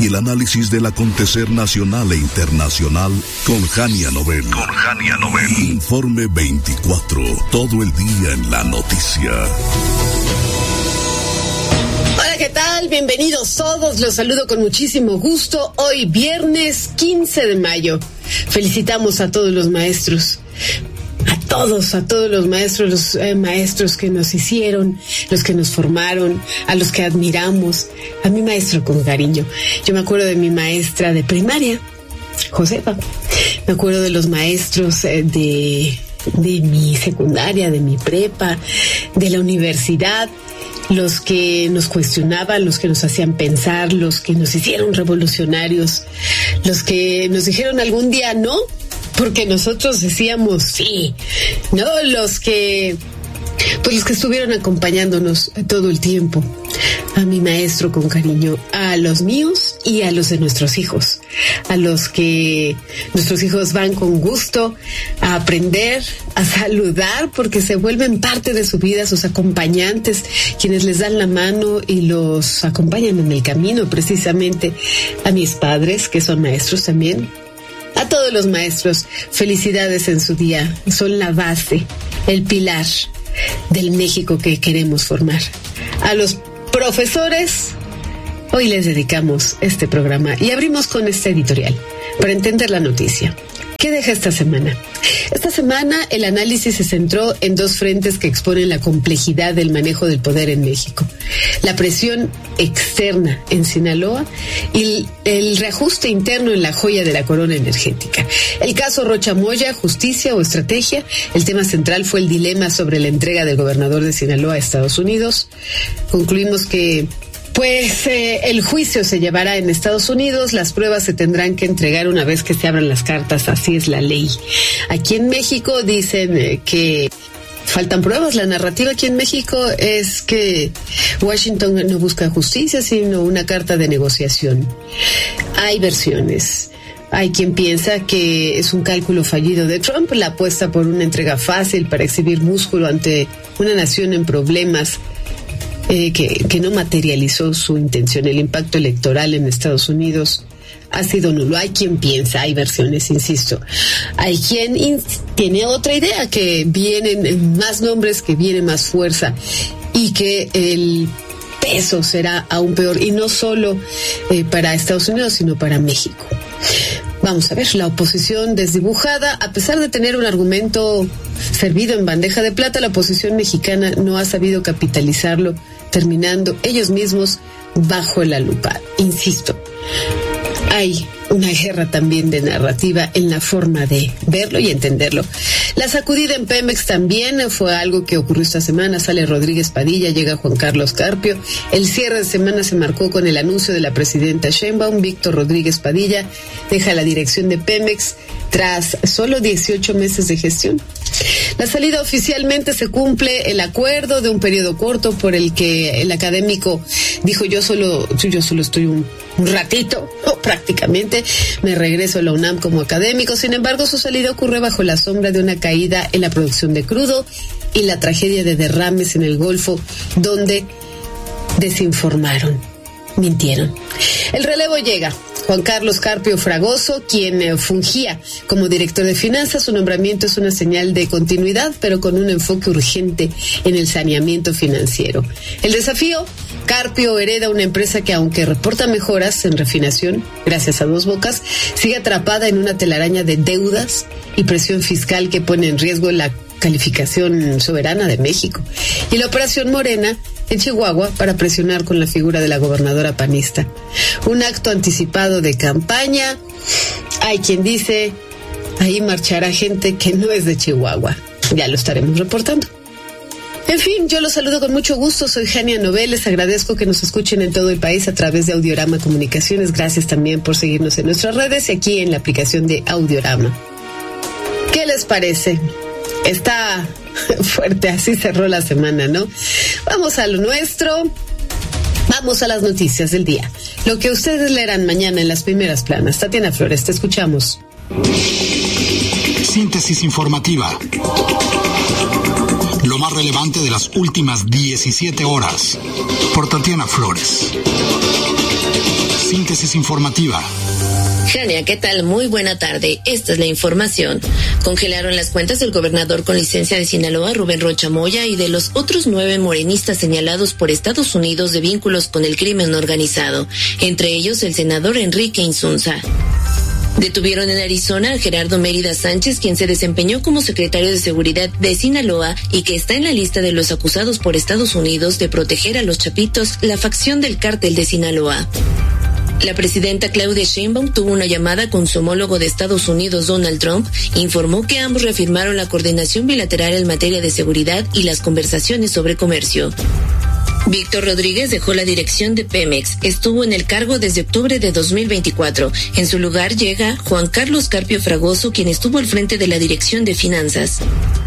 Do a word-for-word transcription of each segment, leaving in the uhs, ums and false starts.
el análisis del acontecer nacional e internacional con Jania Nobel. Con Jania Nobel. Informe veinticuatro, todo el día en la noticia. Hola, ¿qué tal? Bienvenidos todos, los saludo con muchísimo gusto. Hoy viernes quince de mayo. Felicitamos a todos los maestros. A todos, a todos los maestros, los eh, maestros que nos hicieron, los que nos formaron, a los que admiramos, a mi maestro con cariño. Yo me acuerdo de mi maestra de primaria, Josefa. Me acuerdo de los maestros eh, de, de mi secundaria, de mi prepa, de la universidad, los que nos cuestionaban, los que nos hacían pensar, los que nos hicieron revolucionarios, los que nos dijeron algún día no, porque nosotros decíamos sí, ¿no? Los que, pues los que estuvieron acompañándonos todo el tiempo. A mi maestro con cariño, a los míos y a los de nuestros hijos, a los que nuestros hijos van con gusto a aprender, a saludar, porque se vuelven parte de su vida, sus acompañantes, quienes les dan la mano y los acompañan en el camino, precisamente. A mis padres, que son maestros también. A todos los maestros, felicidades en su día. Son la base, el pilar del México que queremos formar. A los profesores, hoy les dedicamos este programa y abrimos con este editorial para entender la noticia. ¿Qué deja esta semana? Esta semana el análisis se centró en dos frentes que exponen la complejidad del manejo del poder en México. La presión externa en Sinaloa y el reajuste interno en la joya de la corona energética. El caso Rocha Moya, justicia o estrategia. El tema central fue el dilema sobre la entrega del gobernador de Sinaloa a Estados Unidos. Concluimos que Pues eh, el juicio se llevará en Estados Unidos, las pruebas se tendrán que entregar una vez que se abran las cartas, así es la ley. Aquí en México dicen eh, que faltan pruebas. La narrativa aquí en México es que Washington no busca justicia, sino una carta de negociación. Hay versiones. Hay quien piensa que es un cálculo fallido de Trump, la apuesta por una entrega fácil para exhibir músculo ante una nación en problemas. Eh, que, que no materializó su intención. El impacto electoral en Estados Unidos ha sido nulo. Hay quien piensa, hay versiones, insisto. Hay quien in- tiene otra idea, que vienen más nombres, que viene más fuerza y que el peso será aún peor, y no solo eh, para Estados Unidos, sino para México. Vamos a ver, la oposición desdibujada, a pesar de tener un argumento servido en bandeja de plata, la oposición mexicana no ha sabido capitalizarlo, terminando ellos mismos bajo la lupa. Insisto, hay una guerra también de narrativa en la forma de verlo y entenderlo. La sacudida en Pemex también fue algo que ocurrió esta semana. Sale Rodríguez Padilla, llega Juan Carlos Carpio. El cierre de semana se marcó con el anuncio de la presidenta Sheinbaum. Víctor Rodríguez Padilla deja la dirección de Pemex tras solo dieciocho meses de gestión. La salida oficialmente se cumple el acuerdo de un periodo corto por el que el académico dijo yo solo, yo solo estoy un, un ratito, o prácticamente, me regreso a la UNAM como académico. Sin embargo, su salida ocurre bajo la sombra de una caída en la producción de crudo y la tragedia de derrames en el Golfo, donde desinformaron, mintieron. El relevo llega. Juan Carlos Carpio Fragoso, quien eh, fungía como director de finanzas. Su nombramiento es una señal de continuidad, pero con un enfoque urgente en el saneamiento financiero. El desafío: Carpio hereda una empresa que, aunque reporta mejoras en refinación, gracias a Dos Bocas, sigue atrapada en una telaraña de deudas y presión fiscal que pone en riesgo la calificación soberana de México. Y la operación Morena en Chihuahua para presionar con la figura de la gobernadora panista. Un acto anticipado de campaña. Hay quien dice, ahí marchará gente que no es de Chihuahua. Ya lo estaremos reportando. En fin, yo los saludo con mucho gusto. Soy Jania Nobel. Les agradezco que nos escuchen en todo el país a través de Audiorama Comunicaciones. Gracias también por seguirnos en nuestras redes y aquí en la aplicación de Audiorama. ¿Qué les parece? Está fuerte, así cerró la semana, ¿no? Vamos a lo nuestro. Vamos a las noticias del día. Lo que ustedes leerán mañana en las primeras planas. Tatiana Flores, te escuchamos. Síntesis informativa. Lo más relevante de las últimas diecisiete horas. Por Tatiana Flores. Síntesis Síntesis informativa. Jania, ¿qué tal? Muy buena tarde. Esta es la información. Congelaron las cuentas del gobernador con licencia de Sinaloa, Rubén Rocha Moya, y de los otros nueve morenistas señalados por Estados Unidos de vínculos con el crimen organizado, entre ellos el senador Enrique Insunza. Detuvieron en Arizona a Gerardo Mérida Sánchez, quien se desempeñó como secretario de Seguridad de Sinaloa y que está en la lista de los acusados por Estados Unidos de proteger a los Chapitos, la facción del cártel de Sinaloa. La presidenta Claudia Sheinbaum tuvo una llamada con su homólogo de Estados Unidos, Donald Trump, e informó que ambos reafirmaron la coordinación bilateral en materia de seguridad y las conversaciones sobre comercio. Víctor Rodríguez dejó la dirección de Pemex. Estuvo en el cargo desde octubre de dos mil veinticuatro. En su lugar llega Juan Carlos Carpio Fragoso, quien estuvo al frente de la dirección de finanzas.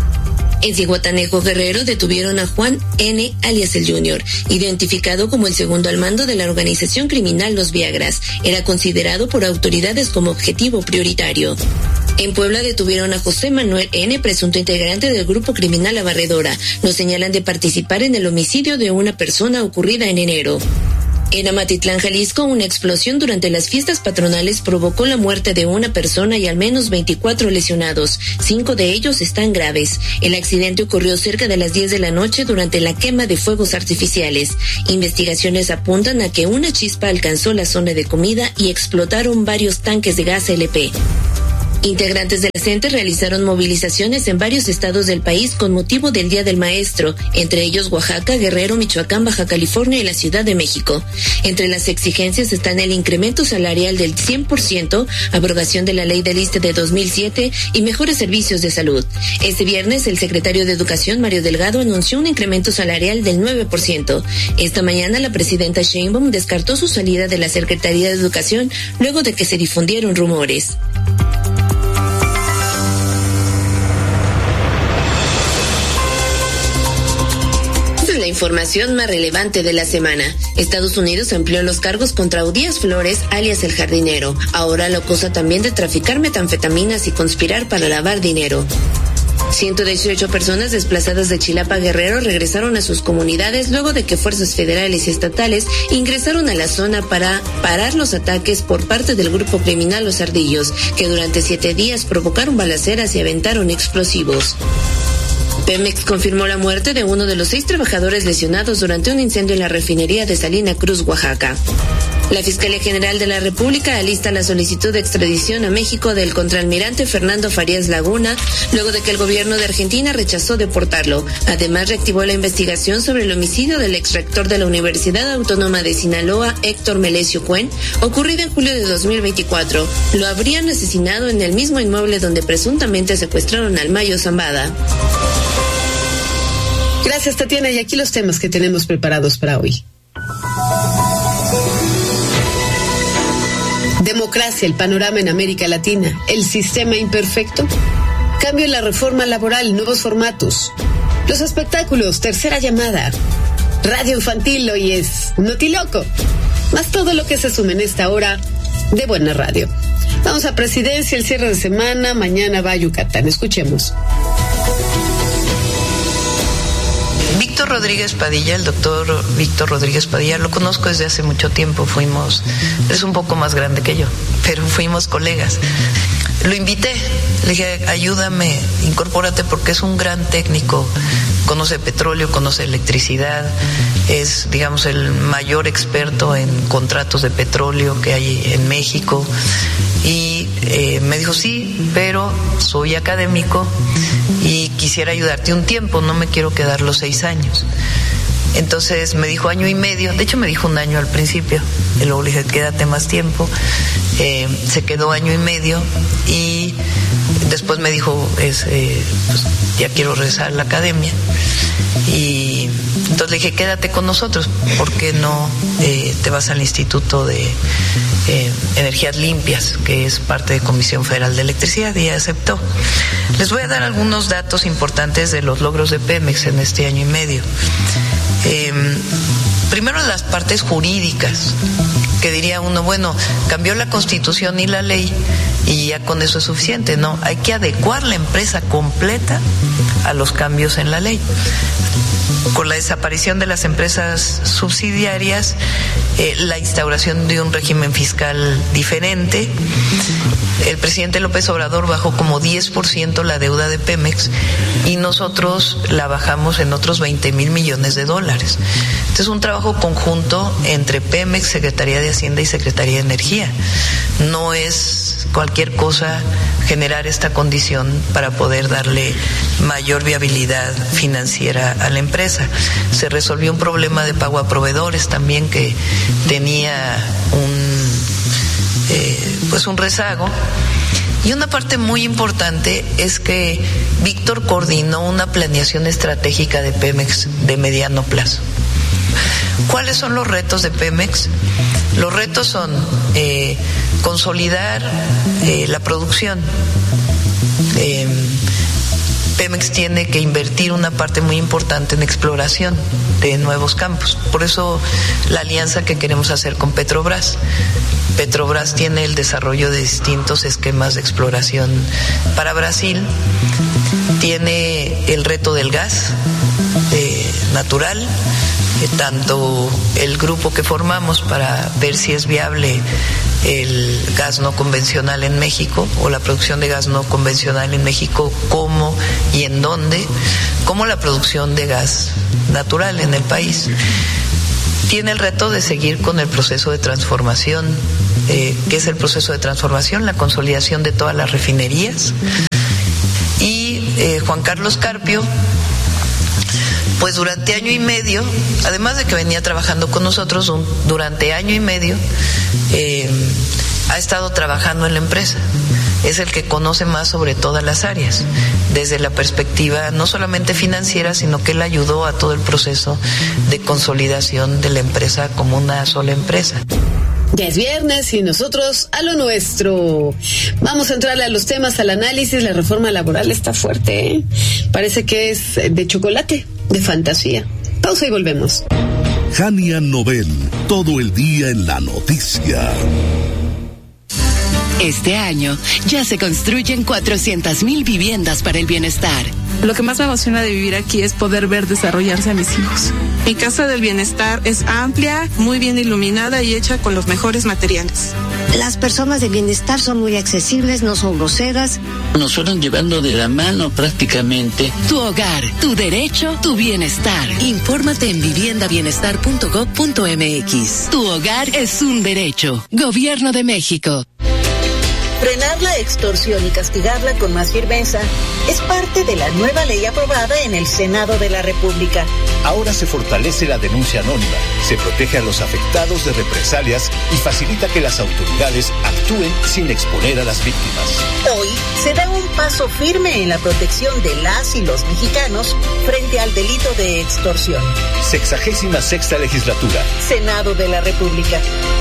En Zihuatanejo, Guerrero, detuvieron a Juan N., alias el Junior, identificado como el segundo al mando de la organización criminal Los Viagras. Era considerado por autoridades como objetivo prioritario. En Puebla detuvieron a José Manuel N., presunto integrante del grupo criminal La Barredora. Lo señalan de participar en el homicidio de una persona ocurrida en enero. En Amatitlán, Jalisco, una explosión durante las fiestas patronales provocó la muerte de una persona y al menos veinticuatro lesionados. Cinco de ellos están graves. El accidente ocurrió cerca de las diez de la noche durante la quema de fuegos artificiales. Investigaciones apuntan a que una chispa alcanzó la zona de comida y explotaron varios tanques de gas L P. Integrantes de la C E N T E realizaron movilizaciones en varios estados del país con motivo del Día del Maestro, entre ellos Oaxaca, Guerrero, Michoacán, Baja California y la Ciudad de México. Entre las exigencias están el incremento salarial del cien por ciento, abrogación de la Ley del ISSSTE de dos mil siete y mejores servicios de salud. Este viernes, el secretario de Educación, Mario Delgado, anunció un incremento salarial del nueve por ciento. Esta mañana, la presidenta Sheinbaum descartó su salida de la Secretaría de Educación luego de que se difundieron rumores. La información más relevante de la semana. Estados Unidos amplió los cargos contra Udías Flores, alias el jardinero. Ahora lo acusa también de traficar metanfetaminas y conspirar para lavar dinero. ciento dieciocho personas desplazadas de Chilapa, Guerrero, regresaron a sus comunidades luego de que fuerzas federales y estatales ingresaron a la zona para parar los ataques por parte del grupo criminal Los Ardillos, que durante siete días provocaron balaceras y aventaron explosivos. Pemex confirmó la muerte de uno de los seis trabajadores lesionados durante un incendio en la refinería de Salina Cruz, Oaxaca. La Fiscalía General de la República alista la solicitud de extradición a México del contraalmirante Fernando Farías Laguna, luego de que el gobierno de Argentina rechazó deportarlo. Además, reactivó la investigación sobre el homicidio del exrector de la Universidad Autónoma de Sinaloa, Héctor Melesio Cuen, ocurrido en julio de dos mil veinticuatro. Lo habrían asesinado en el mismo inmueble donde presuntamente secuestraron al Mayo Zambada. Gracias, Tatiana, y aquí los temas que tenemos preparados para hoy. Democracia, el panorama en América Latina, el sistema imperfecto, cambio en la reforma laboral, nuevos formatos, los espectáculos, tercera llamada, radio infantil, hoy es Notiloco, más todo lo que se suma en esta hora de Buena Radio. Vamos a Presidencia, el cierre de semana, mañana va a Yucatán, escuchemos. Víctor Rodríguez Padilla, el doctor Víctor Rodríguez Padilla, lo conozco desde hace mucho tiempo, fuimos, es un poco más grande que yo, pero fuimos colegas. Lo invité, le dije, ayúdame, incorpórate porque es un gran técnico, conoce petróleo, conoce electricidad, es, digamos, el mayor experto en contratos de petróleo que hay en México. Y eh, me dijo, sí, pero soy académico y quisiera ayudarte un tiempo, no me quiero quedar los seis años. Entonces me dijo año y medio, de hecho me dijo un año al principio, y luego le dije, quédate más tiempo. Eh, se quedó año y medio y después me dijo, es, eh, pues, ya quiero regresar a la academia. Y entonces le dije, quédate con nosotros, ¿por qué no eh, te vas al Instituto de eh, Energías Limpias, que es parte de Comisión Federal de Electricidad? Y aceptó. Les voy a dar algunos datos importantes de los logros de Pemex en este año y medio. Eh, primero, las partes jurídicas, que diría uno, bueno, cambió la Constitución y la ley y ya con eso es suficiente. No, hay que adecuar la empresa completa a los cambios en la ley. con la desaparición de las empresas subsidiarias, eh, la instauración de un régimen fiscal diferente. El presidente López Obrador bajó como diez por ciento la deuda de Pemex y nosotros la bajamos en otros veinte mil millones de dólares. Este es un trabajo conjunto entre Pemex, Secretaría de Hacienda y Secretaría de Energía. No es cualquier cosa generar esta condición para poder darle mayor viabilidad financiera a la empresa. Se resolvió un problema de pago a proveedores también que tenía un eh, pues un rezago. Y una parte muy importante es que Víctor coordinó una planeación estratégica de Pemex de mediano plazo. ¿Cuáles son los retos de Pemex? Los retos son eh, consolidar eh, la producción. Eh, Pemex tiene que invertir una parte muy importante en exploración de nuevos campos. Por eso la alianza que queremos hacer con Petrobras. Petrobras tiene el desarrollo de distintos esquemas de exploración para Brasil, tiene el reto del gas eh, natural, eh, tanto el grupo que formamos para ver si es viable el gas no convencional en México o la producción de gas no convencional en México, cómo y en dónde, como la producción de gas natural en el país. Tiene el reto de seguir con el proceso de transformación. Eh, ¿Qué es el proceso de transformación? La consolidación de todas las refinerías. Y eh, Juan Carlos Carpio, pues durante año y medio, además de que venía trabajando con nosotros, un, durante año y medio, eh, ha estado trabajando en la empresa. Es el que conoce más sobre todas las áreas, desde la perspectiva no solamente financiera, sino que él ayudó a todo el proceso de consolidación de la empresa como una sola empresa. Ya es viernes y nosotros a lo nuestro. Vamos a entrarle a los temas, al análisis. La reforma laboral está fuerte, ¿eh? Parece que es de chocolate, de fantasía. Pausa y volvemos. Jania Nobel, todo el día en la noticia. Este año ya se construyen cuatrocientas mil viviendas para el bienestar. Lo que más me emociona de vivir aquí es poder ver desarrollarse a mis hijos. Mi casa del bienestar es amplia, muy bien iluminada y hecha con los mejores materiales. Las personas de bienestar son muy accesibles, no son groseras. Nos fueron llevando de la mano prácticamente. Tu hogar, tu derecho, tu bienestar. Infórmate en vivienda bienestar punto gob punto mx. Tu hogar es un derecho. Gobierno de México. Frenar la extorsión y castigarla con más firmeza es parte de la nueva ley aprobada en el Senado de la República. Ahora se fortalece la denuncia anónima, se protege a los afectados de represalias y facilita que las autoridades actúen sin exponer a las víctimas. Hoy se da un paso firme en la protección de las y los mexicanos frente al delito de extorsión. Sexagésima sexta legislatura. Senado de la República.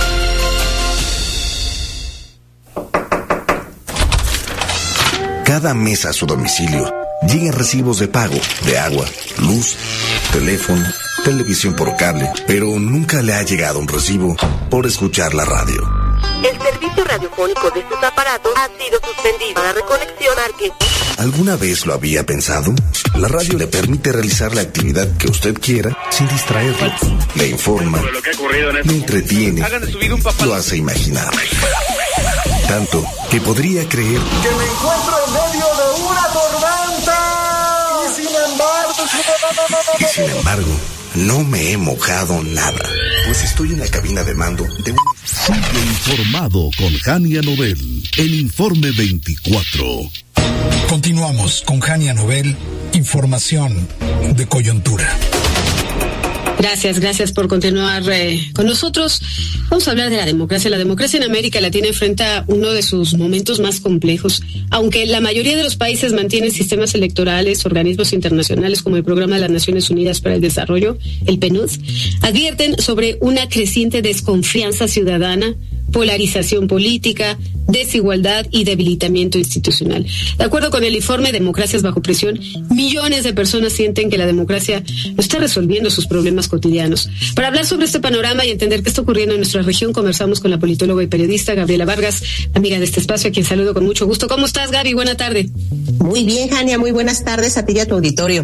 Cada mes a su domicilio llegan recibos de pago de agua, luz, teléfono, televisión por cable, pero nunca le ha llegado un recibo por escuchar la radio. El servicio radiofónico de sus aparatos ha sido suspendido. Para reconexión, marque. ¿Alguna vez lo había pensado? La radio le permite realizar la actividad que usted quiera sin distraerlo. Le informa, le entretiene, lo hace imaginar. Tanto que podría creer que me encuentro en medio de una tormenta. Y sin embargo... Y sin embargo, no me he mojado nada, pues estoy en la cabina de mando de un... Sigue informado con Jania Nobel en Informe veinticuatro. Continuamos con Jania Nobel, información de coyuntura. Gracias, gracias por continuar eh, con nosotros. Vamos a hablar de la democracia. La democracia en América Latina enfrenta uno de sus momentos más complejos. Aunque la mayoría de los países mantienen sistemas electorales, organismos internacionales como el Programa de las Naciones Unidas para el Desarrollo, el P N U D, advierten sobre una creciente desconfianza ciudadana, polarización política, desigualdad y debilitamiento institucional. De acuerdo con el informe Democracias bajo presión, millones de personas sienten que la democracia no está resolviendo sus problemas cotidianos. Para hablar sobre este panorama y entender qué está ocurriendo en nuestra región, conversamos con la politóloga y periodista Gabriela Vargas, amiga de este espacio, a quien saludo con mucho gusto. ¿Cómo estás, Gaby? Buena tarde. Muy bien, Jania, muy buenas tardes a ti y a tu auditorio.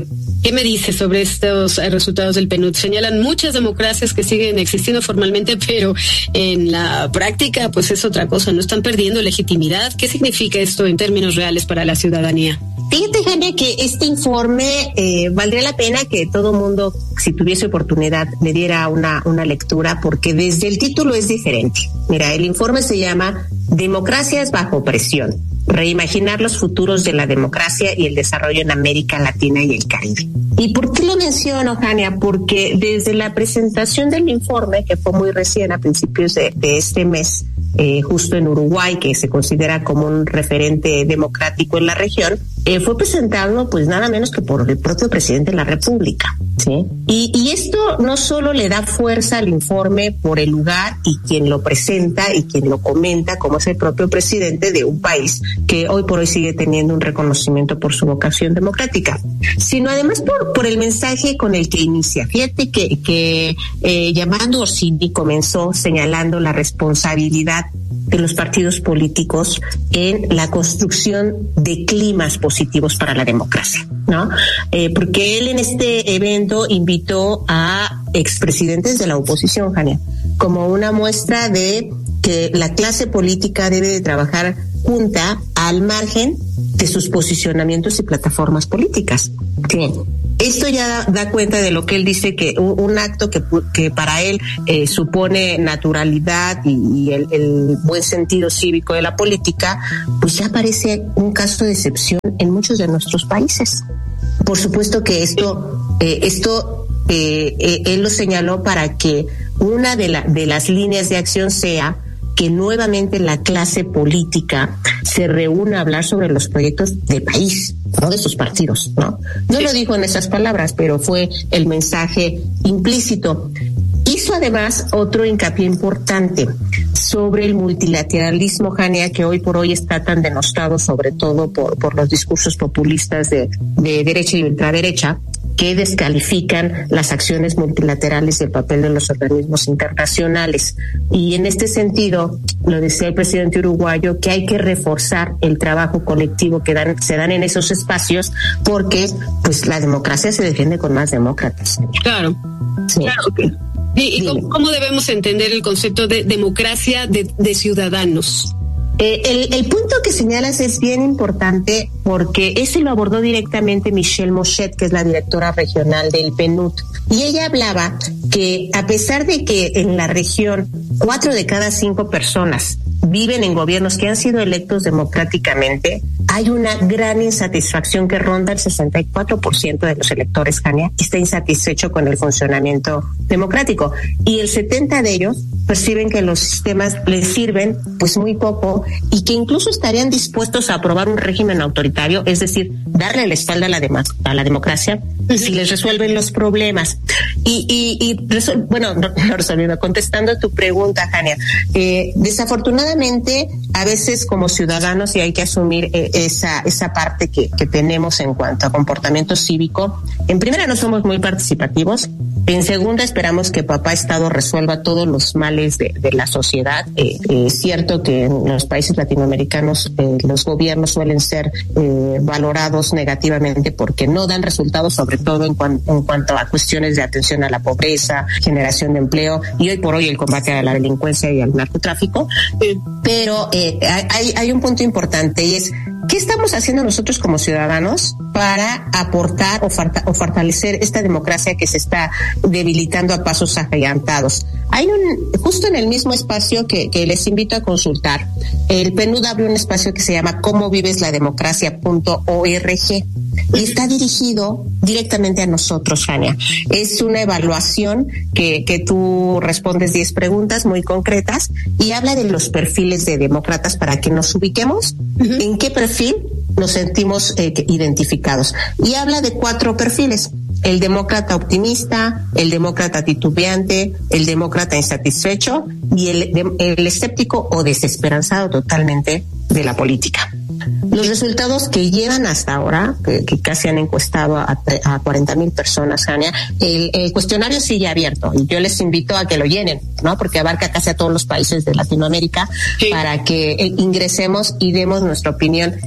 ¿Qué me dice sobre estos eh, resultados del P N U D? Señalan muchas democracias que siguen existiendo formalmente, pero en la práctica pues es otra cosa, no están perdiendo legitimidad. ¿Qué significa esto en términos reales para la ciudadanía? Fíjate, Jania, que este informe eh, valdría la pena que todo mundo, si tuviese oportunidad, le diera una, una lectura, porque desde el título es diferente. Mira, el informe se llama Democracias bajo presión: reimaginar los futuros de la democracia y el desarrollo en América Latina y el Caribe. ¿Y por qué lo menciono, Jania? Porque desde la presentación del informe, que fue muy recién, a principios de, de este mes, eh, justo en Uruguay, que se considera como un referente democrático en la región, eh, fue presentado pues nada menos que por el propio presidente de la República, ¿sí? Y, y esto no solo le da fuerza al informe por el lugar y quien lo presenta y quien lo comenta, como es el propio presidente de un país que hoy por hoy sigue teniendo un reconocimiento por su vocación democrática, sino además por, por el mensaje con el que inicia. Fíjate que, que eh, llamando Orsini comenzó señalando la responsabilidad de los partidos políticos en la construcción de climas positivos para la democracia, ¿no? Eh, porque él en este evento invitó a expresidentes de la oposición, Jania, como una muestra de que la clase política debe de trabajar junta al margen de sus posicionamientos y plataformas políticas. Sí. Esto ya da, da cuenta de lo que él dice, que un, un acto que, que para él eh, supone naturalidad y, y el, el buen sentido cívico de la política, pues ya parece un caso de excepción en muchos de nuestros países. Por supuesto que esto, eh, esto eh, eh, él lo señaló para que una de, la, de las líneas de acción sea que nuevamente la clase política se reúna a hablar sobre los proyectos de país, no de sus partidos, ¿no? No lo dijo en esas palabras, pero fue el mensaje implícito. Hizo además otro hincapié importante sobre el multilateralismo, Jania, que hoy por hoy está tan denostado, sobre todo por, por los discursos populistas de, de derecha y ultraderecha, que descalifican las acciones multilaterales y el papel de los organismos internacionales. Y en este sentido, lo decía el presidente uruguayo, que hay que reforzar el trabajo colectivo que dan, se dan en esos espacios, porque pues la democracia se defiende con más demócratas. Claro, sí. Claro que... ¿Y, y cómo, cómo debemos entender el concepto de democracia de, de ciudadanos? Eh, el, el punto que señalas es bien importante porque ese lo abordó directamente Michelle Mochet, que es la directora regional del P N U D. Y ella hablaba que a pesar de que en la región cuatro de cada cinco personas viven en gobiernos que han sido electos democráticamente, hay una gran insatisfacción que ronda el sesenta y cuatro por ciento de los electores, Jania, está insatisfecho con el funcionamiento democrático. Y el setenta por ciento de ellos perciben que los sistemas les sirven pues muy poco y que incluso estarían dispuestos a aprobar un régimen autoritario, es decir, darle la espalda a la, dem- a la democracia si les resuelven los problemas. Y, y, y resol- bueno, no, no resolviendo, contestando a tu pregunta, Jania, eh, desafortunadamente a veces como ciudadanos, y hay que asumir eh, esa, esa parte que, que tenemos en cuanto a comportamiento cívico, en primera no somos muy participativos, en segunda esperamos que papá Estado resuelva todos los males de, de la sociedad. Eh, eh, es cierto que en los países latinoamericanos eh, los gobiernos suelen ser eh, valorados negativamente porque no dan resultados, sobre todo en, cuan, en cuanto a cuestiones de atención a la pobreza, generación de empleo y hoy por hoy el combate a la delincuencia y al narcotráfico. Eh, pero eh, hay, hay un punto importante y es: ¿qué estamos haciendo nosotros como ciudadanos para aportar o, farta, o fortalecer esta democracia que se está debilitando a pasos agigantados? Hay un, justo en el mismo espacio que, que les invito a consultar, el P N U D abre un espacio que se llama cómo vives la democracia punto org y está dirigido directamente a nosotros, Jania. Es una evaluación que, que tú respondes diez preguntas muy concretas y habla de los perfiles de demócratas para que nos ubiquemos uh-huh. en qué perfil nos sentimos eh, identificados. Y habla de cuatro perfiles: el demócrata optimista, el demócrata titubeante, el demócrata insatisfecho y el, el escéptico o desesperanzado totalmente de la política. Los resultados que llevan hasta ahora, que, que casi han encuestado a, a cuarenta mil personas, Jania, el, el cuestionario sigue abierto y yo les invito a que lo llenen, ¿no? Porque abarca casi a todos los países de Latinoamérica, sí, para que eh, ingresemos y demos nuestra opinión.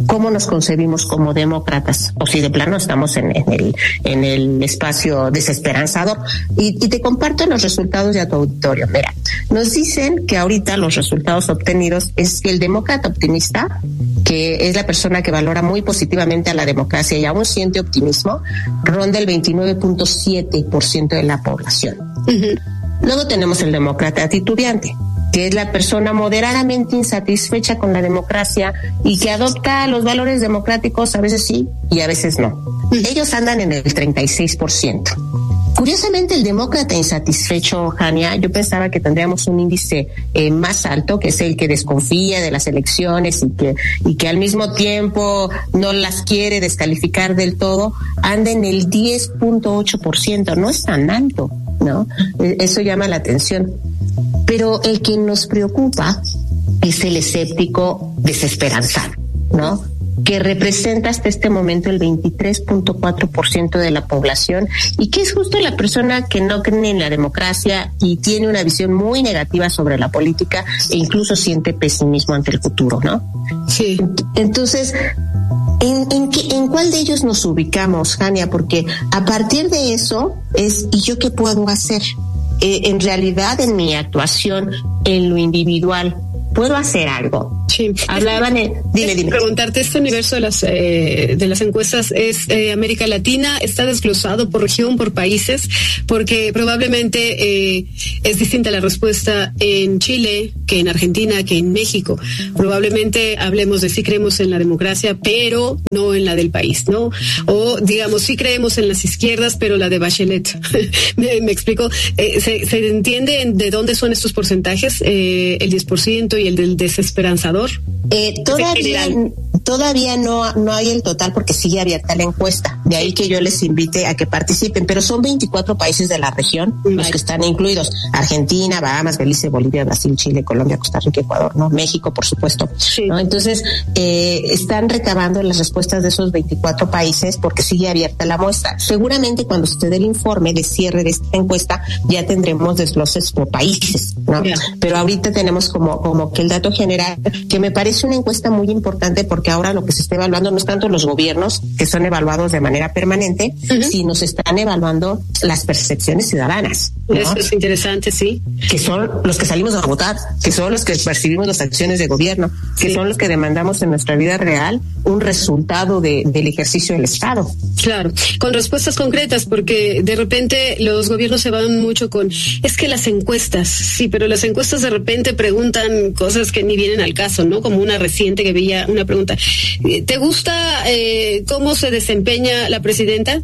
cómo nos concebimos como demócratas, o si de plano estamos en, en el en el espacio desesperanzador. Y, y te comparto los resultados de tu auditorio. Mira, nos dicen que ahorita los resultados obtenidos es que el demócrata optimista, que es la persona que valora muy positivamente a la democracia y aún siente optimismo, ronda el veintinueve punto siete por ciento de la población. Uh-huh. Luego tenemos el demócrata titubeante, que es la persona moderadamente insatisfecha con la democracia y que adopta los valores democráticos a veces sí y a veces no. Ellos andan en el treinta y seis por ciento. Curiosamente, el demócrata insatisfecho, Jania, yo pensaba que tendríamos un índice eh, más alto, que es el que desconfía de las elecciones y que, y que al mismo tiempo no las quiere descalificar del todo, anda en el diez punto ocho por ciento. No es tan alto, ¿no? Eso llama la atención. Pero el que nos preocupa es el escéptico desesperanzado, ¿no? Que representa hasta este momento el veintitrés punto cuatro por ciento de la población y que es justo la persona que no cree en la democracia y tiene una visión muy negativa sobre la política e incluso siente pesimismo ante el futuro, ¿no? Sí. Entonces, ¿en, en, qué, en cuál de ellos nos ubicamos, Jania? Porque a partir de eso es, ¿y yo qué puedo hacer? Eh, en realidad, en mi actuación, en lo individual, ¿puedo hacer algo? Sí. Hablaban en... Dime, dime. Preguntarte, este universo de las eh, de las encuestas es eh, América Latina, está desglosado por región, por países, porque probablemente eh, es distinta la respuesta en Chile que en Argentina, que en México. Probablemente hablemos de sí creemos en la democracia, pero no en la del país, ¿no? O digamos, sí creemos en las izquierdas, pero la de Bachelet. me, me explico. Eh, ¿se, ¿Se entiende de dónde son estos porcentajes? Eh, el diez por ciento y el del desesperanzador. Eh, todavía todavía no, no hay el total porque sigue abierta la encuesta. De ahí que yo les invite a que participen, pero son veinticuatro países de la región los right. que están incluidos. Argentina, Bahamas, Belice, Bolivia, Brasil, Chile, Colombia, Costa Rica, Ecuador, ¿no? México, por supuesto. Sí. ¿No? Entonces, eh, están recabando las respuestas de esos veinticuatro países porque sigue abierta la muestra. Seguramente cuando se dé el informe de cierre de esta encuesta ya tendremos desgloses por países, ¿no? Yeah. Pero ahorita tenemos como, como que el dato general, que me parece una encuesta muy importante porque ahora lo que se está evaluando no es tanto los gobiernos, que son evaluados de manera permanente, uh-huh. sino se están evaluando las percepciones ciudadanas, ¿no? Eso es interesante, sí. Que son los que salimos a votar, que son los que percibimos las acciones de gobierno, que sí. son los que demandamos en nuestra vida real un resultado de, del ejercicio del Estado. Claro, con respuestas concretas, porque de repente los gobiernos se van mucho con, es que las encuestas, sí, pero las encuestas de repente preguntan cosas que ni vienen al caso, ¿no? Como una reciente que veía una pregunta, ¿te gusta eh, cómo se desempeña la presidenta?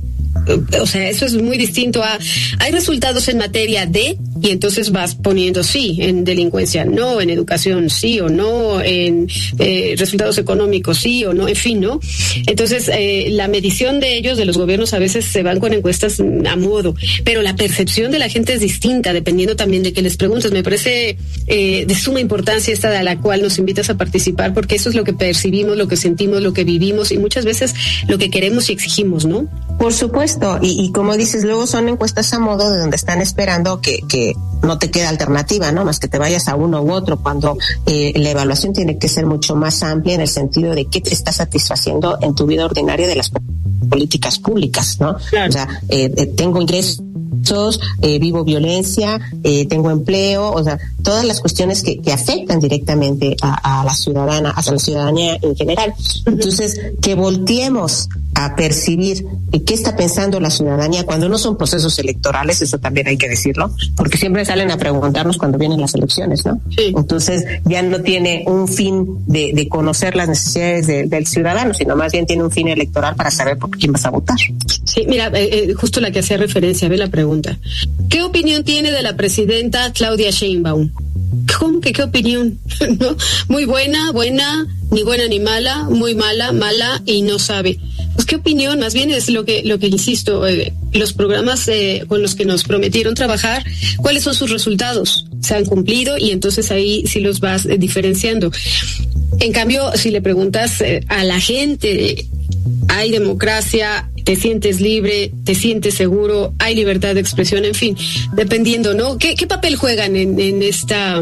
O sea, eso es muy distinto a, hay resultados en materia de, y entonces vas poniendo sí, en delincuencia no, en educación sí o no, en eh, resultados económicos sí o no, en fin, ¿no? Entonces, eh, la medición de ellos, de los gobiernos, a veces se van con encuestas a modo, pero la percepción de la gente es distinta, dependiendo también de qué les preguntas. Me parece eh, de suma importancia esta de la cual nos invitas a participar, porque eso es lo que percibimos, lo que sentimos, lo que vivimos y muchas veces lo que queremos y exigimos, ¿no? Por supuesto, y, y como dices, luego son encuestas a modo de donde están esperando que, que no te queda alternativa, ¿no? Más que te vayas a uno u otro, cuando eh, la evaluación tiene que ser mucho más amplia en el sentido de qué te está satisfaciendo en tu vida ordinaria de las políticas públicas, ¿no? Claro. O sea, eh, eh, tengo ingresos, eh, vivo violencia, eh, tengo empleo, o sea, todas las cuestiones que, que afectan directamente a, a la ciudadana, a la ciudadanía en general. Entonces, que volteemos a percibir qué está pensando la ciudadanía cuando no son procesos electorales, eso también hay que decirlo, porque siempre salen a preguntarnos cuando vienen las elecciones, ¿no? Sí. Entonces ya no tiene un fin de, de conocer las necesidades de, del ciudadano, sino más bien tiene un fin electoral para saber por quién vas a votar. Sí, mira, eh, justo la que hacía referencia, ve la pregunta. ¿Qué opinión tiene de la presidenta Claudia Sheinbaum? ¿Cómo que qué opinión? ¿No? Muy buena, buena, ni buena ni mala, muy mala, mala y no sabe. Pues qué opinión, más bien es lo que lo que insisto, eh, los programas eh, con los que nos prometieron trabajar, ¿cuáles son sus resultados? Se han cumplido y entonces ahí sí los vas eh, diferenciando. En cambio, si le preguntas eh, a la gente, hay democracia, te sientes libre, te sientes seguro, hay libertad de expresión, en fin, dependiendo, ¿no? ¿Qué, qué papel juegan en, en esta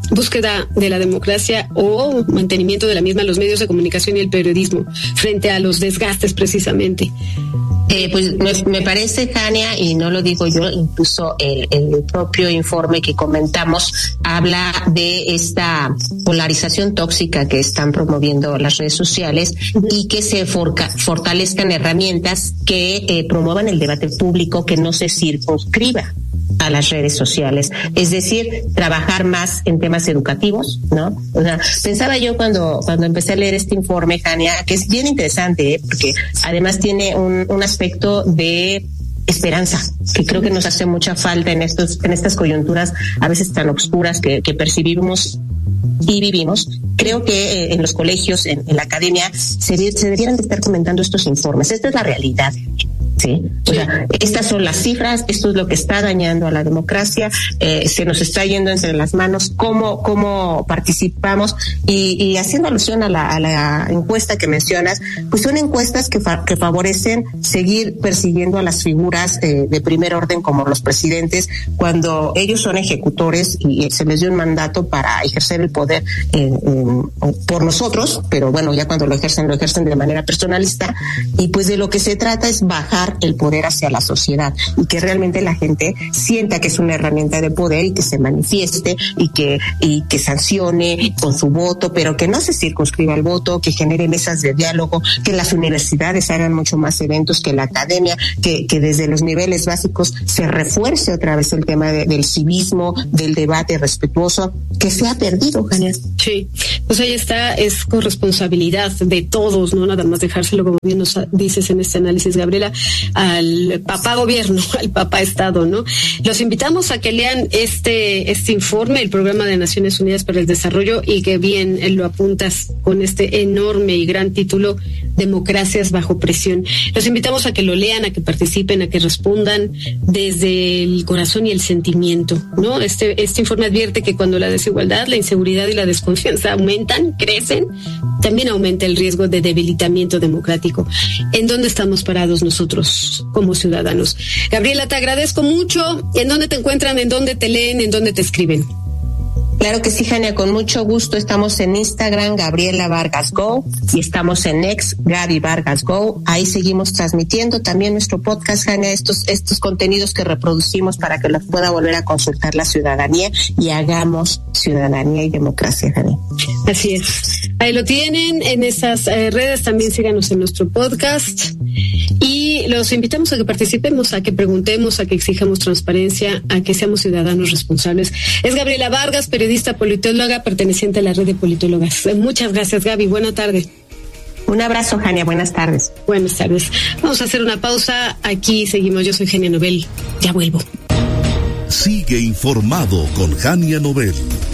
búsqueda de la democracia o mantenimiento de la misma en los medios de comunicación y el periodismo frente a los desgastes precisamente? Eh, pues me, me parece, Jania, y no lo digo yo, incluso el, el propio informe que comentamos habla de esta polarización tóxica que están promoviendo las redes sociales y que se forca, fortalezcan herramientas que eh, promuevan el debate público, que no se circunscriba a las redes sociales, es decir, trabajar más en temas educativos, ¿no? O sea, pensaba yo cuando cuando empecé a leer este informe, Jania, que es bien interesante, ¿eh? Porque además tiene un, un aspecto de esperanza, que creo que nos hace mucha falta en estos en estas coyunturas a veces tan oscuras que, que percibimos y vivimos. Creo que eh, en los colegios, en, en la academia, se, se debieran de estar comentando estos informes. Esta es la realidad. Sí, o sea, estas son las cifras, esto es lo que está dañando a la democracia, eh, se nos está yendo entre las manos, cómo, cómo participamos y, y haciendo alusión a la, a la encuesta que mencionas, pues son encuestas que, fa, que favorecen seguir persiguiendo a las figuras eh, de primer orden como los presidentes, cuando ellos son ejecutores y se les dio un mandato para ejercer el poder eh, eh, por nosotros, pero bueno, ya cuando lo ejercen, lo ejercen de manera personalista, y pues de lo que se trata es bajar el poder hacia la sociedad y que realmente la gente sienta que es una herramienta de poder y que se manifieste y que y que sancione con su voto, pero que no se circunscriba al voto, que genere mesas de diálogo, que las universidades hagan mucho más eventos que la academia, que, que desde los niveles básicos se refuerce otra vez el tema de, del civismo, del debate respetuoso, que se ha perdido, Jania. Sí, pues ahí está, es corresponsabilidad de todos, no nada más dejárselo, como bien nos dices en este análisis, Gabriela, al papá gobierno, al papá Estado, ¿no? Los invitamos a que lean este este informe, el Programa de Naciones Unidas para el Desarrollo, y que bien lo apuntas con este enorme y gran título, Democracias bajo presión. Los invitamos a que lo lean, a que participen, a que respondan desde el corazón y el sentimiento, ¿no? Este este informe advierte que cuando la desigualdad, la inseguridad y la desconfianza aumentan, crecen, también aumenta el riesgo de debilitamiento democrático. ¿En dónde estamos parados nosotros como ciudadanos? Gabriela, te agradezco mucho. ¿En dónde te encuentran? ¿En dónde te leen? ¿En dónde te escriben? Claro que sí, Jania, con mucho gusto. Estamos en Instagram, Gabriela Vargas Go, y estamos en X, Gaby Vargas Go. Ahí seguimos transmitiendo también nuestro podcast, Jania, estos, estos contenidos que reproducimos para que los pueda volver a consultar la ciudadanía y hagamos ciudadanía y democracia, Jania. Así es. Ahí lo tienen en esas eh, redes. También síganos en nuestro podcast. Y los invitamos a que participemos, a que preguntemos, a que exijamos transparencia, a que seamos ciudadanos responsables. Es Gabriela Vargas, periodista politóloga perteneciente a la red de politólogas. Muchas gracias, Gaby. Buena tarde. Un abrazo, Jania. Buenas tardes. Buenas tardes. Vamos a hacer una pausa. Aquí seguimos. Yo soy Jania Nobel. Ya vuelvo. Sigue informado con Jania Nobel.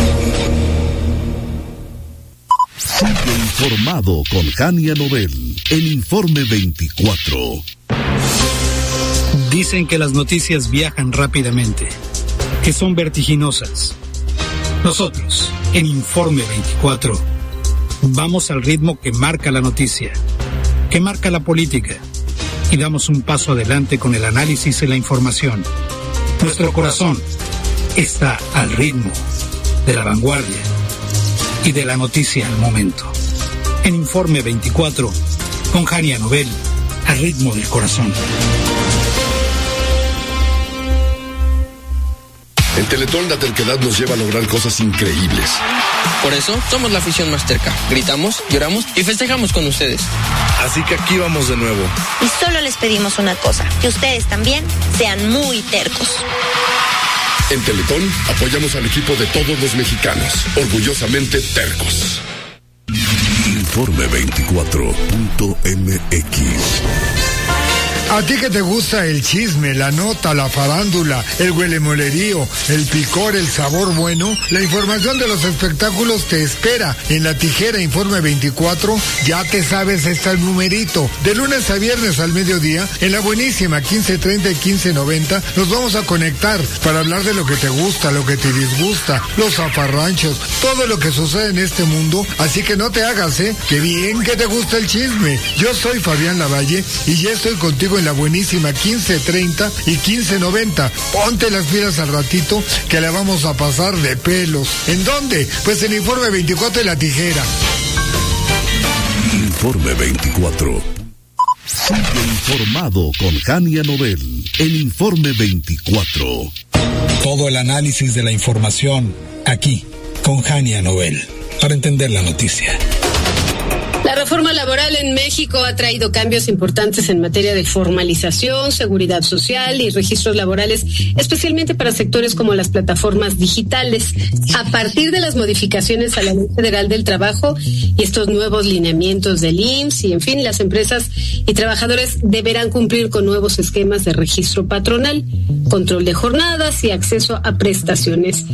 Sigue informado con Jania Nobel en Informe veinticuatro. Dicen que las noticias viajan rápidamente, que son vertiginosas. Nosotros, en Informe veinticuatro, vamos al ritmo que marca la noticia, que marca la política, y damos un paso adelante con el análisis y la información. Nuestro corazón está al ritmo de la vanguardia y de la noticia al momento. En Informe veinticuatro, con Jania Nobel, al ritmo del corazón. En Teletón la terquedad nos lleva a lograr cosas increíbles. Por eso somos la afición más terca. Gritamos, lloramos y festejamos con ustedes. Así que aquí vamos de nuevo. Y solo les pedimos una cosa, que ustedes también sean muy tercos. En Teletón apoyamos al equipo de todos los mexicanos, orgullosamente tercos. Informe veinticuatro punto m x. A ti que te gusta el chisme, la nota, la farándula, el huelemolerío, el picor, el sabor bueno, la información de los espectáculos te espera en La Tijera Informe veinticuatro. Ya te sabes este numerito. De lunes a viernes al mediodía, en la buenísima quince treinta y quince noventa, nos vamos a conectar para hablar de lo que te gusta, lo que te disgusta, los zafarranchos, todo lo que sucede en este mundo, así que no te hagas, ¿eh? ¡Qué bien que te gusta el chisme! Yo soy Fabián Lavalle y ya estoy contigo en la buenísima quince treinta y quince noventa. Ponte las pilas al ratito que la vamos a pasar de pelos. ¿En dónde? Pues en Informe veinticuatro de La Tijera. Informe veinticuatro. Sigue informado con Jania Nobel. El Informe veinticuatro. Todo el análisis de la información aquí con Jania Nobel para entender la noticia. La reforma laboral en México ha traído cambios importantes en materia de formalización, seguridad social y registros laborales, especialmente para sectores como las plataformas digitales. A partir de las modificaciones a la Ley Federal del Trabajo y estos nuevos lineamientos del I M S S y, en fin, las empresas y trabajadores deberán cumplir con nuevos esquemas de registro patronal, control de jornadas y acceso a prestaciones.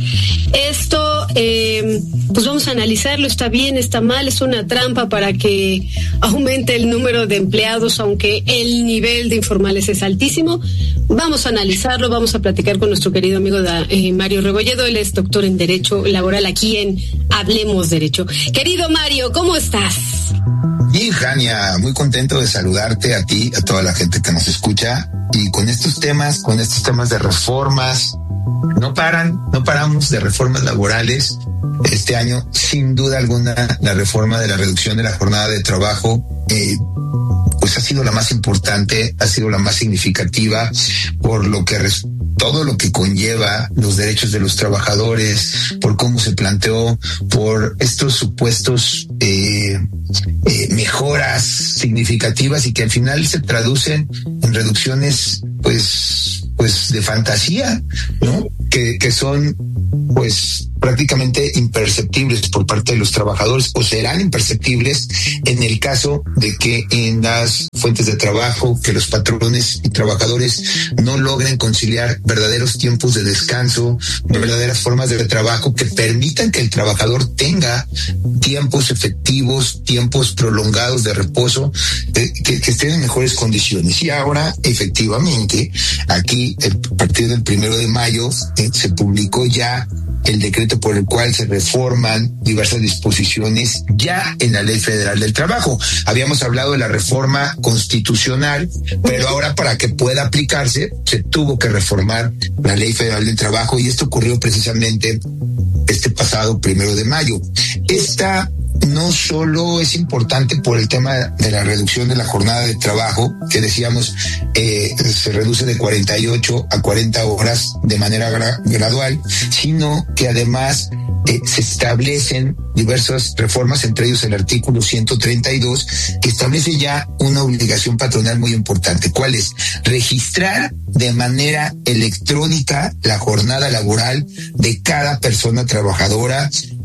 Esto, eh, pues vamos a analizarlo. ¿Está bien? ¿Está mal? ¿Es una trampa para que aumente el número de empleados, aunque el nivel de informales es altísimo? Vamos a analizarlo, vamos a platicar con nuestro querido amigo da, eh, Mario Rebolledo. Él es doctor en Derecho Laboral aquí en Hablemos Derecho. Querido Mario, ¿cómo estás? Bien, Jania, muy contento de saludarte a ti, a toda la gente que nos escucha. Y con estos temas, con estos temas de reformas, no paran, no paramos de reformas laborales. Este año, sin duda alguna, la reforma de la reducción de la jornada de trabajo, eh, pues ha sido la más importante, ha sido la más significativa, por lo que res- todo lo que conlleva los derechos de los trabajadores, por cómo se planteó, por estos supuestos eh, eh, mejoras significativas y que al final se traducen en reducciones, pues, pues de fantasía, ¿no? Que, que son, pues, prácticamente imperceptibles por parte de los trabajadores, o serán imperceptibles en el caso de que en las fuentes de trabajo, que los patrones y trabajadores no logren conciliar verdaderos tiempos de descanso, verdaderas formas de trabajo que permitan que el trabajador tenga tiempos efectivos, tiempos prolongados de reposo, eh, que, que estén en mejores condiciones. Y ahora, efectivamente, aquí, a partir del primero de mayo, eh, se publicó ya el decreto por el cual se reforman diversas disposiciones ya en la Ley Federal del Trabajo. Habíamos hablado de la reforma constitucional, pero ahora, para que pueda aplicarse, se tuvo que reformar la Ley Federal del Trabajo, y esto ocurrió precisamente este pasado primero de mayo. Esta no solo es importante por el tema de la reducción de la jornada de trabajo, que decíamos eh, se reduce de cuarenta y ocho a cuarenta horas de manera gra- gradual, sino que además eh, se establecen diversas reformas, entre ellos el artículo ciento treinta y dos, que establece ya una obligación patronal muy importante. ¿Cuál es? Registrar de manera electrónica la jornada laboral de cada persona trabajadora,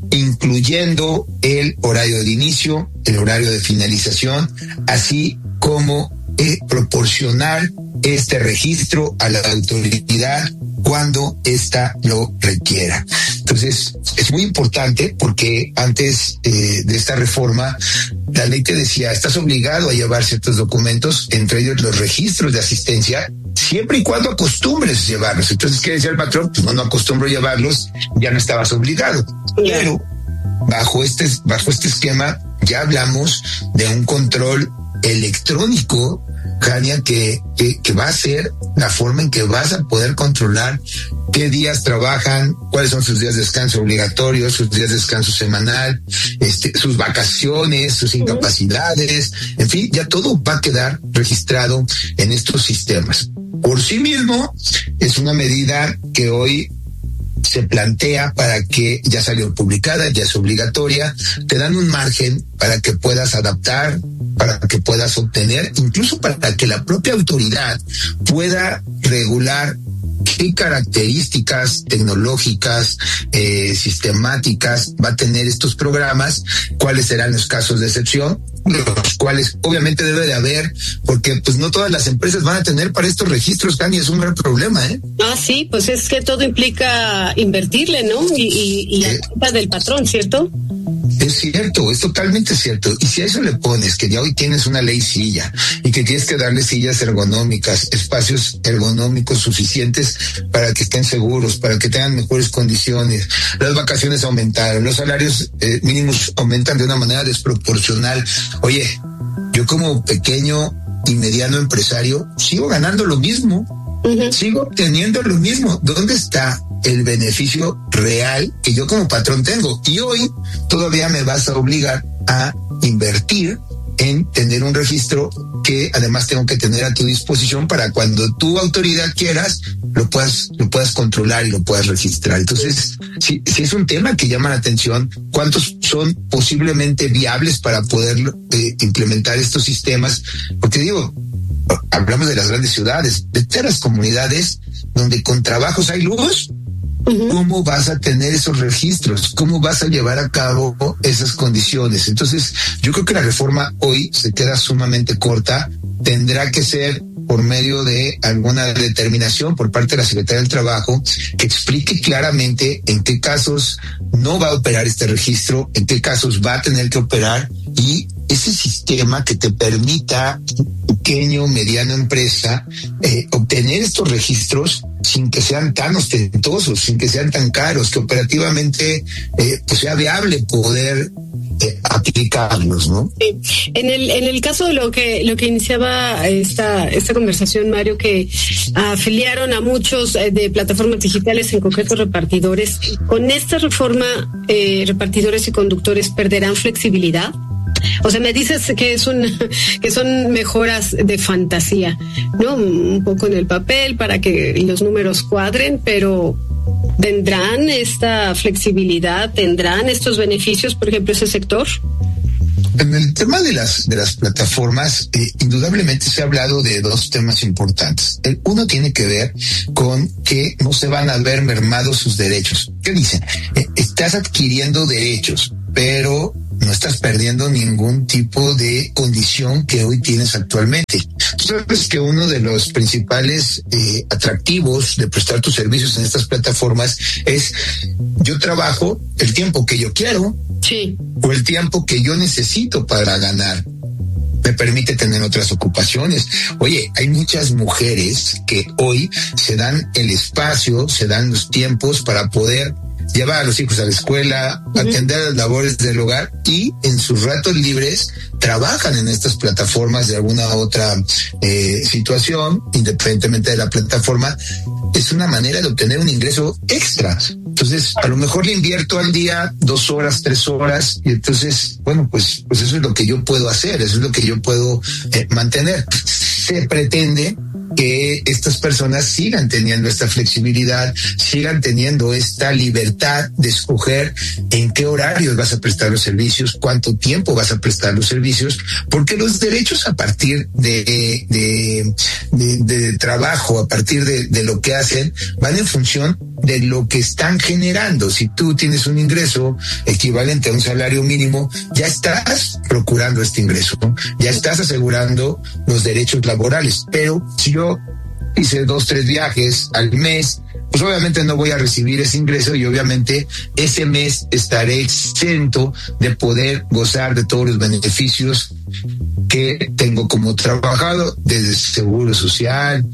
incluyendo el horario de inicio, el horario de finalización, así como eh, proporcionar este registro a la autoridad cuando ésta lo requiera. Entonces, es muy importante porque antes eh, de esta reforma, la ley te decía, estás obligado a llevar ciertos documentos, entre ellos los registros de asistencia, siempre y cuando acostumbres llevarlos. Entonces, ¿qué decía el patrón? Pues no, no acostumbro llevarlos, ya no estabas obligado. Pero bajo este, bajo este esquema ya hablamos de un control electrónico, Jania, que, que, que va a ser la forma en que vas a poder controlar qué días trabajan, cuáles son sus días de descanso obligatorios, sus días de descanso semanal, este, sus vacaciones, sus incapacidades, en fin, ya todo va a quedar registrado en estos sistemas. Por sí mismo, es una medida que hoy se plantea para que, ya salió publicada, ya es obligatoria, te dan un margen para que puedas adaptar, para que puedas obtener, incluso para que la propia autoridad pueda regular qué características tecnológicas, eh, sistemáticas va a tener estos programas, cuáles serán los casos de excepción, los cuales obviamente debe de haber, porque pues no todas las empresas van a tener para estos registros, Cani, es un gran problema, ¿eh? Ah, sí, pues es que todo implica invertirle, ¿no? Y, y, y la culpa del patrón, ¿cierto? Es cierto, es totalmente cierto. Y si a eso le pones que ya hoy tienes una ley silla y que tienes que darle sillas ergonómicas, espacios ergonómicos suficientes para que estén seguros, para que tengan mejores condiciones, las vacaciones aumentaron, los salarios eh, mínimos aumentan de una manera desproporcional. Oye, yo como pequeño y mediano empresario sigo ganando lo mismo, uh-huh. sigo obteniendo lo mismo. ¿Dónde está el beneficio real que yo como patrón tengo? Y hoy todavía me vas a obligar a invertir en tener un registro que además tengo que tener a tu disposición para cuando tu autoridad quieras lo puedas lo puedas controlar y lo puedas registrar. Entonces, si, si es un tema que llama la atención, ¿cuántos son posiblemente viables para poder eh, implementar estos sistemas? Porque digo, hablamos de las grandes ciudades, de las comunidades donde con trabajos hay luz. ¿Cómo vas a tener esos registros? ¿Cómo vas a llevar a cabo esas condiciones? Entonces, yo creo que la reforma hoy se queda sumamente corta. Tendrá que ser por medio de alguna determinación por parte de la Secretaría del Trabajo que explique claramente en qué casos no va a operar este registro, en qué casos va a tener que operar, y ese sistema que te permita, pequeño, mediana empresa, eh, obtener estos registros sin que sean tan ostentosos, sin que sean tan caros, que operativamente eh, pues sea viable poder eh, aplicarlos, ¿no? Sí. En el en el caso de lo que lo que iniciaba esta esta conversación, Mario, que afiliaron a muchos eh, de plataformas digitales, en concreto repartidores, con esta reforma eh, repartidores y conductores perderán flexibilidad. O sea, me dices que es un que son mejoras de fantasía, ¿no? Un poco en el papel para que los números cuadren, pero ¿tendrán esta flexibilidad? ¿Tendrán estos beneficios, por ejemplo, ese sector? En el tema de las de las plataformas, eh, indudablemente se ha hablado de dos temas importantes. El uno tiene que ver con que no se van a ver mermados sus derechos. ¿Qué dicen? Eh, estás adquiriendo derechos, pero no estás perdiendo ningún tipo de condición que hoy tienes actualmente. Tú sabes que uno de los principales eh, atractivos de prestar tus servicios en estas plataformas es: yo trabajo el tiempo que yo quiero, sí, o el tiempo que yo necesito para ganar. Me permite tener otras ocupaciones. Oye, hay muchas mujeres que hoy se dan el espacio, se dan los tiempos para poder llevar a los hijos a la escuela, uh-huh. atender las labores del hogar, y en sus ratos libres trabajan en estas plataformas de alguna otra eh, situación, independientemente de la plataforma. Es una manera de obtener un ingreso extra. Entonces, a lo mejor le invierto al día dos horas, tres horas, y entonces, bueno, pues, pues eso es lo que yo puedo hacer, eso es lo que yo puedo eh, mantener. Se pretende que estas personas sigan teniendo esta flexibilidad, sigan teniendo esta libertad de escoger en qué horarios vas a prestar los servicios, cuánto tiempo vas a prestar los servicios, porque los derechos a partir de, de, de, de trabajo, a partir de, de lo que hacen, van en función de lo que están generando. Si tú tienes un ingreso equivalente a un salario mínimo, ya estás procurando este ingreso, ¿no? Ya estás asegurando los derechos laborales. Pero si yo hice dos, tres viajes al mes, pues obviamente no voy a recibir ese ingreso, y obviamente ese mes estaré exento de poder gozar de todos los beneficios que tengo como trabajador, desde Seguro Social,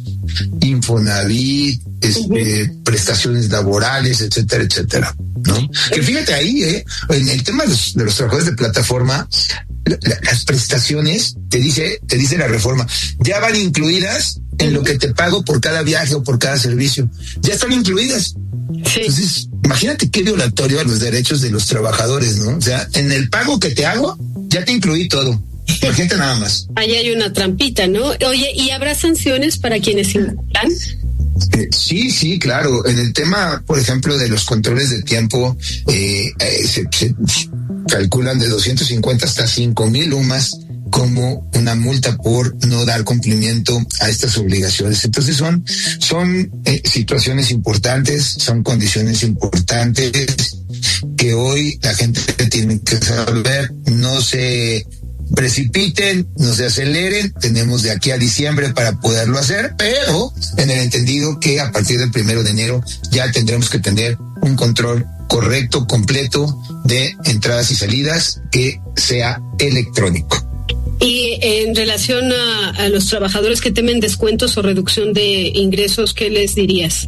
Infonavit, este, prestaciones laborales, etcétera, etcétera, ¿no? Que fíjate ahí, eh, en el tema de los, de los trabajadores de plataforma, la, la, las prestaciones, te dice, te dice la reforma, ya van incluidas en lo que te pago por cada viaje o por cada servicio. Ya están incluidas. Sí. Entonces, imagínate qué violatorio a los derechos de los trabajadores, ¿no? O sea, en el pago que te hago, ya te incluí todo. Imagínate nada más. Ahí hay una trampita, ¿no? Oye, ¿y habrá sanciones para quienes incumplan? Eh, sí, sí, claro. En el tema, por ejemplo, de los controles de tiempo, eh, eh, se, se calculan de doscientos cincuenta hasta cinco mil U M A S como una multa por no dar cumplimiento a estas obligaciones. Entonces son, son eh, situaciones importantes, son condiciones importantes que hoy la gente tiene que saber. No se precipiten, no se aceleren, tenemos de aquí a diciembre para poderlo hacer, pero en el entendido que a partir del primero de enero ya tendremos que tener un control correcto, completo de entradas y salidas, que sea electrónico. Y en relación a, a los trabajadores que temen descuentos o reducción de ingresos, ¿qué les dirías?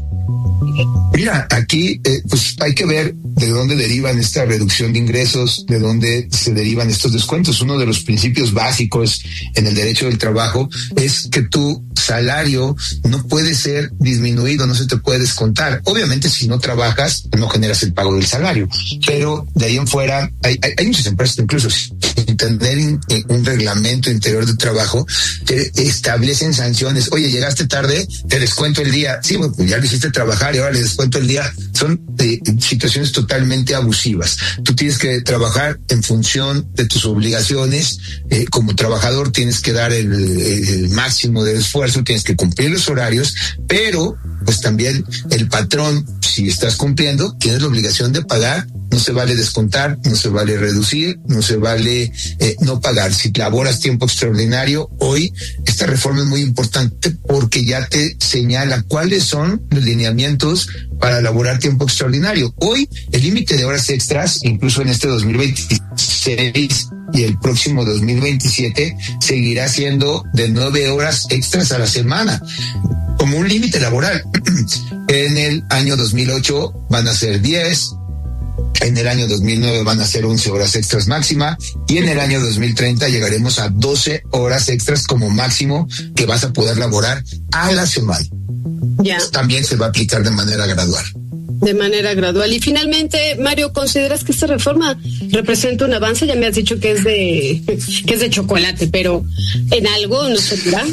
Mira, aquí eh, pues hay que ver de dónde derivan esta reducción de ingresos, de dónde se derivan estos descuentos. Uno de los principios básicos en el derecho del trabajo es que tu salario no puede ser disminuido, no se te puede descontar. Obviamente, si no trabajas, no generas el pago del salario, pero de ahí en fuera hay, hay, hay muchas empresas que incluso sin tener in, eh, un reglamento interior de trabajo te establecen sanciones. Oye, llegaste tarde, te descuento el día. Sí, bueno, pues ya lo hiciste trabajar y ahora le descuento el día. Son eh, situaciones totalmente abusivas. Tú tienes que trabajar en función de tus obligaciones. Eh, como trabajador tienes que dar el, el máximo del esfuerzo, tienes que cumplir los horarios, pero pues también el patrón, si estás cumpliendo, tienes la obligación de pagar. No se vale descontar, no se vale reducir, no se vale eh, no pagar. Si laboras tiempo extraordinario, hoy esta reforma es muy importante porque ya te señala cuáles son los lineamientos para laborar tiempo extraordinario. Hoy el límite de horas extras, incluso en este dos mil veintiséis y el próximo dos mil veintisiete, seguirá siendo de nueve horas extras a la semana, como un límite laboral. En el año dos mil ocho van a ser diez, en el año dos mil nueve van a ser once horas extras máxima, y en el año dos mil treinta llegaremos a doce horas extras como máximo que vas a poder laborar a la semana. Ya. También se va a aplicar de manera gradual. De manera gradual. Y finalmente, Mario, ¿consideras que esta reforma representa un avance? Ya me has dicho que es de que es de chocolate, pero ¿en algo nos servirá?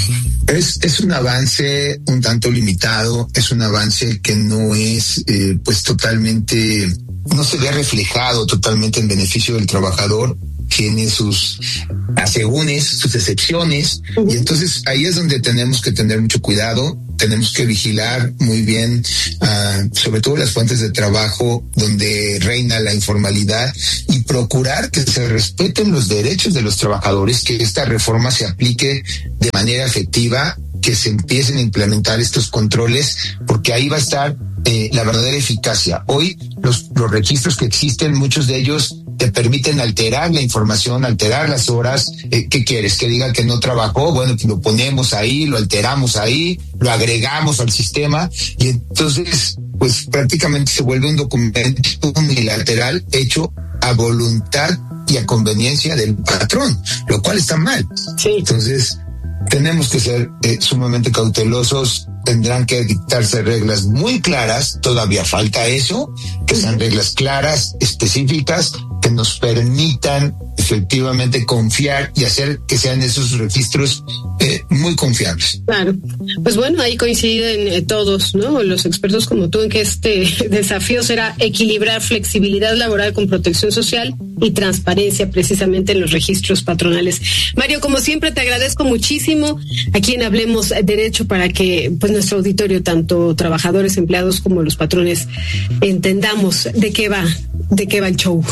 Es, es un avance un tanto limitado, es un avance que no es eh, pues totalmente, no se ve reflejado totalmente en beneficio del trabajador. Tiene sus asegúnes, sus excepciones, uh-huh. Y entonces ahí es donde tenemos que tener mucho cuidado, tenemos que vigilar muy bien, uh, sobre todo las fuentes de trabajo donde reina la informalidad, y procurar que se respeten los derechos de los trabajadores, que esta reforma se aplique de manera efectiva, que se empiecen a implementar estos controles, porque ahí va a estar eh, la verdadera eficacia. Hoy los, los registros que existen, muchos de ellos te permiten alterar la información, alterar las horas. Eh, ¿Qué quieres? ¿Que diga que no trabajó? Bueno, pues lo ponemos ahí, lo alteramos ahí, lo agregamos al sistema, y entonces pues prácticamente se vuelve un documento unilateral hecho a voluntad y a conveniencia del patrón, lo cual está mal. Sí. Entonces tenemos que ser eh, sumamente cautelosos. Tendrán que dictarse reglas muy claras, todavía falta eso, que sean reglas claras, específicas, que nos permitan efectivamente confiar y hacer que sean esos registros eh, muy confiables. Claro, pues bueno, ahí coinciden eh, todos, ¿no? Los expertos como tú, en que este desafío será equilibrar flexibilidad laboral con protección social y transparencia precisamente en los registros patronales. Mario, como siempre, te agradezco muchísimo aquí en Hablemos Derecho, para que pues nuestro auditorio, tanto trabajadores, empleados como los patrones, entendamos de qué va, de qué va el show.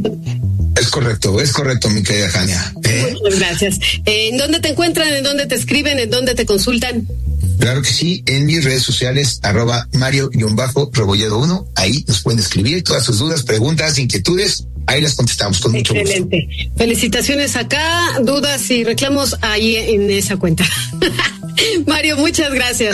Es correcto, es correcto, mi querida Jania. ¿Eh? Muchas gracias. ¿En dónde te encuentran? ¿En dónde te escriben? ¿En dónde te consultan? Claro que sí, en mis redes sociales, arroba Mario-Rebolledo uno, ahí nos pueden escribir todas sus dudas, preguntas, inquietudes, ahí las contestamos con mucho gusto. Excelente. Felicitaciones acá, dudas y reclamos ahí en esa cuenta. Mario, muchas gracias.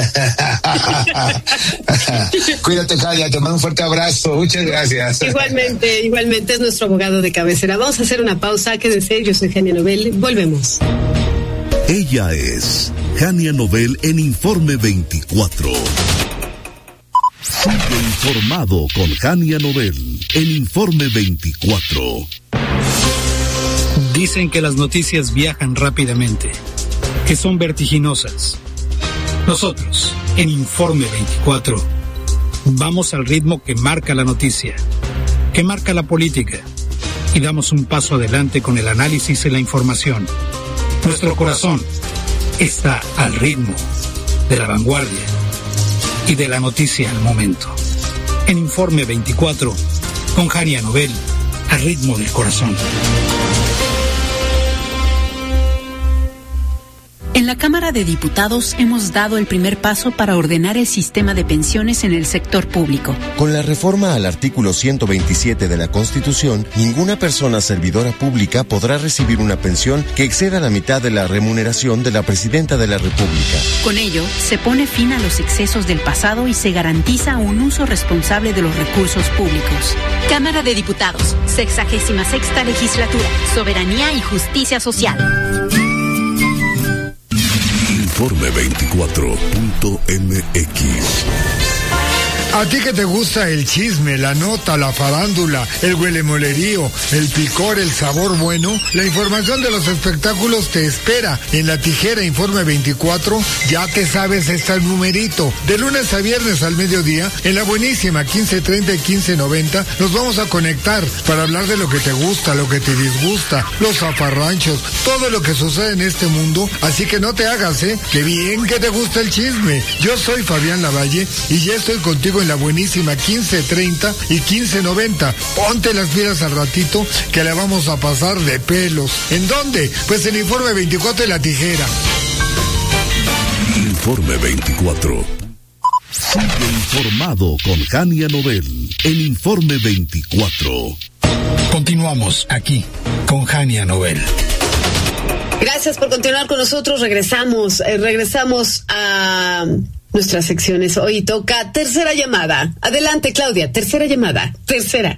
Cuídate, Jadia, te mando un fuerte abrazo, muchas gracias. Igualmente, igualmente es nuestro abogado de cabecera. Vamos a hacer una pausa, quédense, yo soy Jania Nobel, volvemos. Ella es Jania Nobel en Informe veinticuatro. Sigue informado con Jania Nobel en Informe veinticuatro. Dicen que las noticias viajan rápidamente, que son vertiginosas. Nosotros, en Informe veinticuatro, vamos al ritmo que marca la noticia, que marca la política, y damos un paso adelante con el análisis y la información. Nuestro corazón está al ritmo de la vanguardia y de la noticia al momento. En Informe veinticuatro, con Jania Nobel, al ritmo del corazón. En la Cámara de Diputados hemos dado el primer paso para ordenar el sistema de pensiones en el sector público. Con la reforma al artículo ciento veintisiete de la Constitución, ninguna persona servidora pública podrá recibir una pensión que exceda la mitad de la remuneración de la Presidenta de la República. Con ello, se pone fin a los excesos del pasado y se garantiza un uso responsable de los recursos públicos. Cámara de Diputados, sexagésima sexta legislatura, soberanía y justicia social. Informe veinticuatro punto m x. A ti que te gusta el chisme, la nota, la farándula, el huelemolerío, el picor, el sabor bueno, la información de los espectáculos te espera en La Tijera Informe veinticuatro. Ya te sabes este numerito. De lunes a viernes al mediodía, en la buenísima quince treinta y quince noventa, nos vamos a conectar para hablar de lo que te gusta, lo que te disgusta, los zafarranchos, todo lo que sucede en este mundo. Así que no te hagas, ¿eh? ¡Qué bien que te gusta el chisme! Yo soy Fabián Lavalle y ya estoy contigo en la buenísima quince treinta y quince noventa. Ponte las pilas al ratito que la vamos a pasar de pelos. ¿En dónde? Pues en Informe veinticuatro de La Tijera. Informe veinticuatro. Sigue informado con Jania Nobel en Informe veinticuatro. Continuamos aquí con Jania Nobel. Gracias por continuar con nosotros. Regresamos, eh, regresamos a nuestras secciones. Hoy toca tercera llamada. Adelante, Claudia, tercera llamada. Tercera.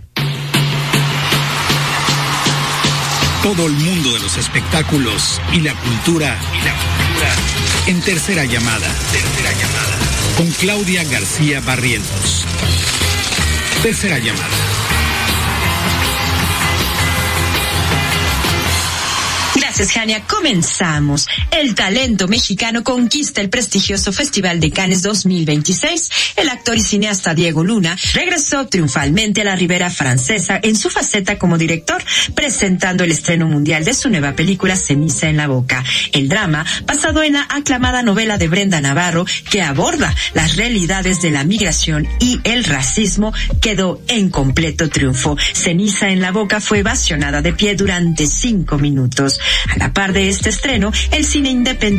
Todo el mundo de los espectáculos y la cultura, y la cultura en tercera llamada. Tercera llamada. Con Claudia García Barrientos. Tercera llamada. Gracias, Jania. Comenzamos. El talento mexicano conquista el prestigioso Festival de Cannes dos mil veintiséis. El actor y cineasta Diego Luna regresó triunfalmente a la Ribera Francesa en su faceta como director, presentando el estreno mundial de su nueva película Ceniza en la Boca. El drama, basado en la aclamada novela de Brenda Navarro, que aborda las realidades de la migración y el racismo, quedó en completo triunfo. Ceniza en la Boca fue ovacionada de pie durante cinco minutos. A la par de este estreno, el cine independiente